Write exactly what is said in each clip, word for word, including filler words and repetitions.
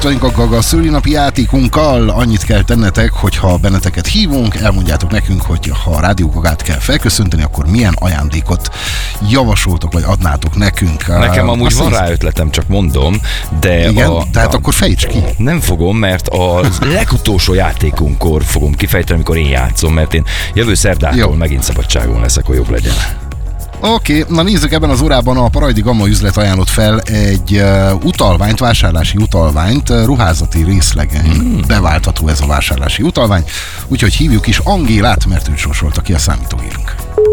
vagyunk a Gaga szülinapi játékunkkal. Annyit kell tennetek, hogyha benneteket hívunk, elmondjátok nekünk, hogy ha a Rádió Gagát kell felköszönteni, akkor milyen ajándékot javasoltok, vagy adnátok nekünk. Nekem amúgy Azt van rá ötletem, csak mondom, de... Igen, a, tehát a, akkor fejtsd ki. Nem fogom, mert a legutolsó játékunkkor fogom kifejteni, amikor én játszom, mert én jövő szerdától Jó. megint szabadságon leszek, hogy jobb legyen. Oké, okay, na nézzük, ebben az órában a Parajdi Gamma üzlet ajánlott fel egy uh, utalványt, vásárlási utalványt, uh, ruházati részlegen hmm. beváltható ez a vásárlási utalvány, úgyhogy hívjuk is Angélát, mert őt sorsolta ki a számítógépünk.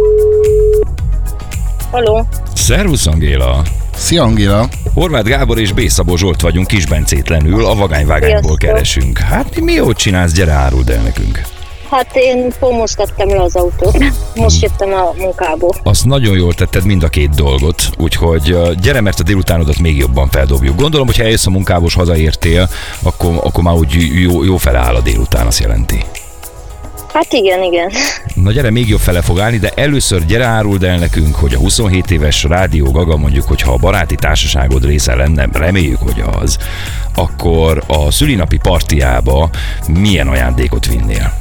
Halló! Szervusz, Angéla! Szia, Angéla! Horváth Gábor és B. Szabó Zsolt vagyunk, Kisbencétlenül, a Vagányvágányból keresünk. Hát mi, mi jót csinálsz, gyere, áruld el nekünk! Hát én pont most tettem le az autót. Most jöttem a munkából. Azt nagyon jól tetted, mind a két dolgot, úgyhogy gyere, mert a délutánodat még jobban feldobjuk. Gondolom, hogy ha eljössz a munkából, és hazaértél, akkor, akkor már úgy jó, jó fele áll a délután, azt jelenti. Hát igen, igen. Na gyere, még jobb fele fog állni, de először gyere, áruld el nekünk, hogy a huszonhét éves Rádió Gaga, mondjuk, hogyha a baráti társaságod része lenne, reméljük, hogy az, akkor a szülinapi partiába milyen ajándékot vinnél?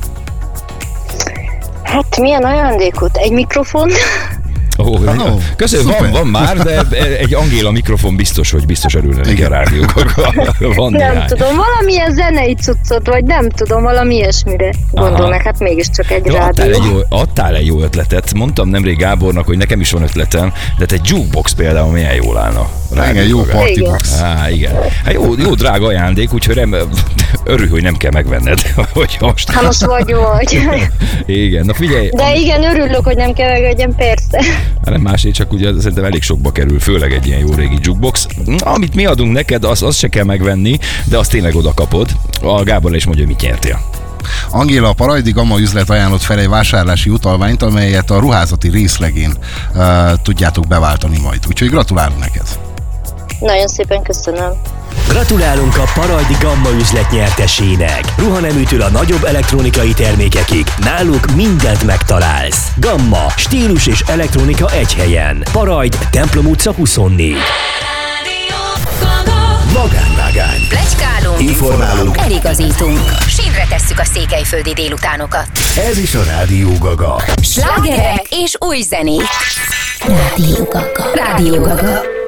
Hát milyen ajándékot? Egy mikrofon? Oh, oh, köszönöm, van, van már, de egy Angéla mikrofon biztos, hogy biztos örülne neki a rádióknak. Van nem néhány. tudom, valamilyen zenei cuccot, vagy nem tudom, valami ilyesmire gondolnak, hát mégiscsak egy jó, rádió. Adtál egy, jó, adtál egy jó ötletet, mondtam nemrég Gábornak, hogy nekem is van ötletem, de egy jukebox például milyen jól állna. Igen, jó partybox. Á, igen. Hát jó, jó drága ajándék, úgyhogy rem, örülj, hogy nem kell megvenned. Hogy most. Hát most vagy vagy. Igen, na figyelj. De am... igen, örülök, hogy nem kell megvegyem, persze. Nem másért, csak ugye szerintem elég sokba kerül, főleg egy ilyen jó régi jukebox. Amit mi adunk neked, azt, azt se kell megvenni, de azt tényleg oda kapod. A Gábor is mondja, mit nyertél. Angéla, a Parajdi Gamma üzlet ajánlott fel egy vásárlási utalványt, amelyet a ruházati részlegén uh, tudjátok beváltani majd. Úgyhogy gratulálunk neked. Nagyon szépen köszönöm. Gratulálunk a Parajdi Gamma üzlet nyertesének. Ruhaneműtől a nagyobb elektronikai termékekig. Náluk mindent megtalálsz. Gamma, stílus és elektronika egy helyen. Parajd, Templom utca huszonnégy. Magánvágány. Pletykálunk, informálunk, eligazítunk. Sínre tesszük a székelyföldi délutánokat. Ez is a Rádió Gaga. Slágerek és új zenék. Rádió Gaga. Rádió Gaga.